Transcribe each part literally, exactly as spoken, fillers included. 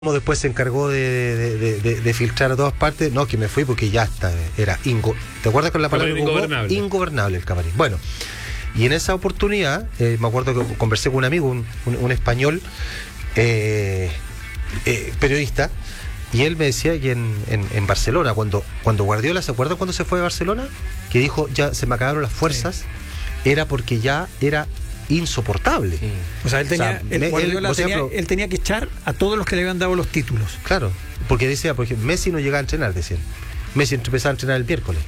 Después se encargó de, de, de, de, de filtrar a todas partes. No, que me fui porque ya está, era ingo, ¿te acuerdas con la palabra ingobernable? Ingobernable el camarín. Bueno, y en esa oportunidad eh, me acuerdo que conversé con un amigo, un, un, un español eh, eh, periodista, y él me decía que en, en, en Barcelona, cuando, cuando Guardiola, ¿se acuerdan cuando se fue de Barcelona? Que dijo, ya se me acabaron las fuerzas, sí. Era porque ya era insoportable. Sí. O sea, él tenía, o sea, él, él, él, tenía ejemplo, él tenía que echar a todos los que le habían dado los títulos. Claro, porque decía, por ejemplo, Messi no llegaba a entrenar, decían. Messi empezaba a entrenar el miércoles.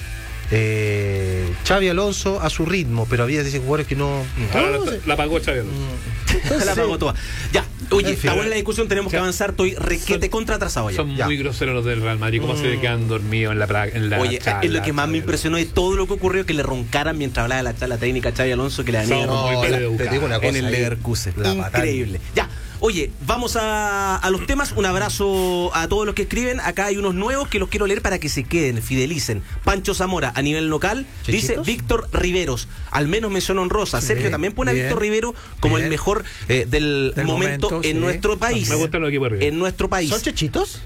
Eh, Xavi Alonso a su ritmo, pero había dice jugadores que no. Claro, no la, la pagó Xavi Alonso. Entonces, la pagó toda. Ya, oye, está buena la discusión, tenemos que avanzar. Estoy requete contra atrasado ya. Son ya. muy groseros los del Real Madrid, cómo mm. se quedan dormidos en la, en la Oye, charla, es lo que más me impresionó de todo lo que ocurrió, que le roncaran mientras hablaba de la charla técnica Xavi Alonso, que le dañaron no, te digo una cosa en el Leverkusen. Increíble. Ya. Oye, vamos a, a los temas. Un abrazo a todos los que escriben. Acá hay unos nuevos que los quiero leer para que se queden, fidelicen. Pancho Zamora, a nivel local, ¿Chichitos? Dice Víctor Riveros. Al menos mención honrosa. Sí, Sergio también pone bien, a Víctor Rivero como bien. el mejor eh, del, del momento, momento en sí. nuestro país. Me gustan los equipos arriba. En nuestro país. ¿Son chechitos?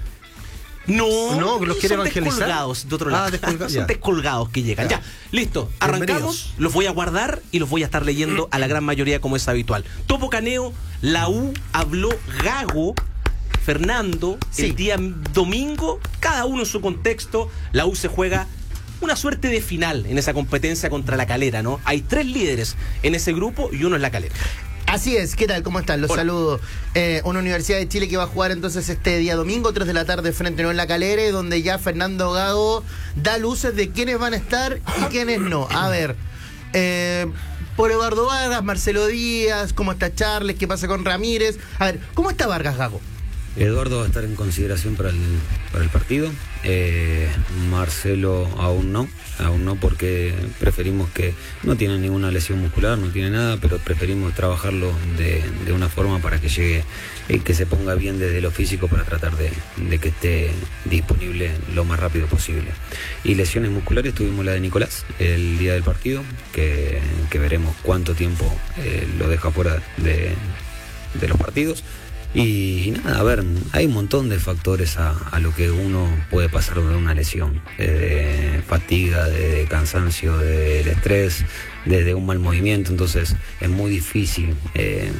No, no, los quiere son evangelizar. Descolgados de otro lado. Ah, descolga, son descolgados que llegan. Ya, ya listo. Arrancamos. Los voy a guardar y los voy a estar leyendo a la gran mayoría como es habitual. Topo Caneo, la U habló Gago, Fernando, sí. El día domingo, cada uno en su contexto. La U se juega una suerte de final en esa competencia contra la Calera, ¿no? Hay tres líderes en ese grupo y uno es la Calera. Así es, ¿qué tal? ¿Cómo están? Los Hola. saludo. Eh, una Universidad de Chile que va a jugar entonces este día domingo, tres de la tarde, frente a la Calera, donde ya Fernando Gago da luces de quiénes van a estar y quiénes no. A ver, eh, por Eduardo Vargas, Marcelo Díaz, ¿cómo está Charles? ¿Qué pasa con Ramírez? A ver, ¿cómo está Vargas, Gago? Eduardo va a estar en consideración para el, para el partido. Eh, Marcelo aún no, aún no porque preferimos que no tiene ninguna lesión muscular, no tiene nada, pero preferimos trabajarlo de, de una forma para que llegue, eh, que se ponga bien desde lo físico para tratar de, de que esté disponible lo más rápido posible. Y lesiones musculares tuvimos la de Nicolás el día del partido, que, que veremos cuánto tiempo eh, lo deja fuera de, de los partidos. Y, y nada, a ver, hay un montón de factores a, a lo que uno puede pasar de una lesión, desde fatiga, desde cansancio, desde el estrés, desde un mal movimiento, entonces es muy difícil eh,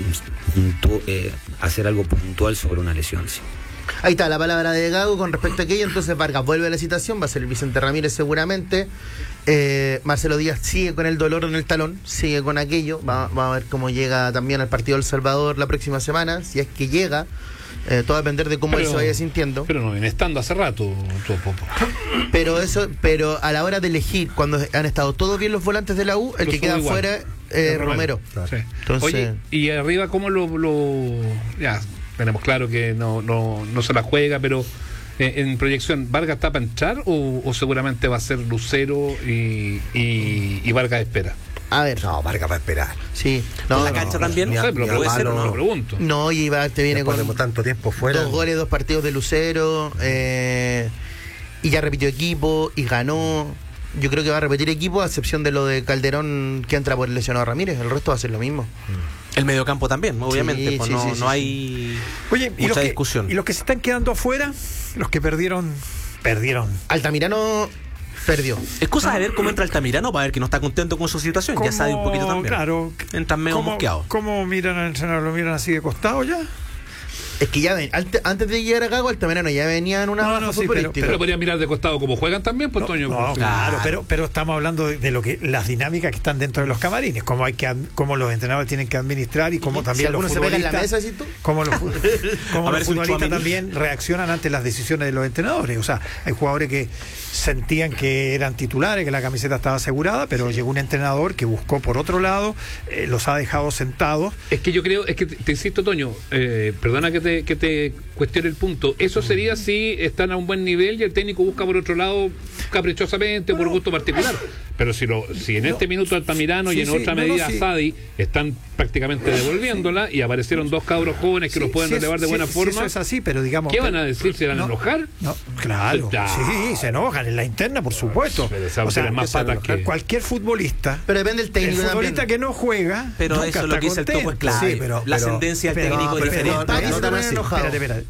eh, hacer algo puntual sobre una lesión. Sí. Ahí está la palabra de Gago con respecto a aquello. Entonces Vargas vuelve a la citación, va a ser el Vicente Ramírez seguramente. eh, Marcelo Díaz sigue con el dolor en el talón, sigue con aquello. Va, va a ver cómo llega también al partido del Salvador la próxima semana, si es que llega. Eh, todo va a depender de cómo pero, él se vaya sintiendo. Pero no viene estando hace rato, Popo. Pero eso, pero a la hora de elegir, cuando han estado todos bien los volantes de la U, el los que queda igual. fuera es eh, Romero. Romero. Claro. Sí. Entonces, oye, y arriba cómo lo, lo ya tenemos claro que no, no, no se la juega, pero eh, en proyección, ¿Vargas está para entrar o, o seguramente va a ser Lucero y, y, y Vargas espera? A ver. No, Vargas va a esperar. Sí. No, ¿en la cancha no, también? No sé, pero puede ser, no lo pregunto. No, y va, te viene Después con de tanto tiempo fuera. Dos goles, dos partidos de Lucero, eh, y ya repitió equipo y ganó. Yo creo que va a repetir equipo, a excepción de lo de Calderón que entra por el lesionado Ramírez. El resto va a ser lo mismo. El mediocampo también, obviamente. Sí, pues sí, no, sí, no sí, hay Oye, mucha y los que, discusión. Y los que se están quedando afuera, los que perdieron, perdieron. Altamirano perdió. Es cosa de ver cómo entra Altamirano para ver que no está contento con su situación. Ya sabe un poquito también. Claro. Entran medio mosqueados. ¿Cómo miran al entrenador? ¿Lo miran así de costado ya? Es que ya ven, antes de llegar a Gago, Altamirano ya venía en una no, no, sí, pero, pero podrían mirar de costado como juegan también, pues, no, Toño. No, pues, claro, pero, pero estamos hablando de, de lo que las dinámicas que están dentro de los camarines, cómo hay que cómo los entrenadores tienen que administrar y cómo también si los futbolistas, se pega en la mesa, ¿sí tú? Cómo los, cómo los futbolistas también reaccionan ante las decisiones de los entrenadores. O sea, hay jugadores que sentían que eran titulares, que la camiseta estaba asegurada, pero sí. Llegó un entrenador que buscó por otro lado, eh, los ha dejado sentados. Es que yo creo, es que te, te insisto, Toño, eh, perdona que te, que te cuestione el punto. Eso sería si están a un buen nivel y el técnico busca por otro lado caprichosamente, bueno, por gusto particular. pero si lo si en No. este minuto Altamirano Sí, y en sí, otra no, no, medida sí. Sadi están prácticamente devolviéndola y aparecieron dos cabros jóvenes que Sí, los pueden sí, relevar de sí, buena sí, forma. Eso es así, pero digamos. ¿Qué van a decir? ¿Se van a no, enojar? No, claro. Ya. Sí, se enojan en la interna, por supuesto. Pero esa O sea, tiene más empiezan a patas enojar. que- Cualquier futbolista. Pero depende del El técnico futbolista también. que no juega. Pero nunca eso es lo está que dice el contento. topo es clave. Sí, pero- la pero- ascendencia del pero- técnico pero- es diferente. pero- no, no no, tan no, así. espérate, espérate.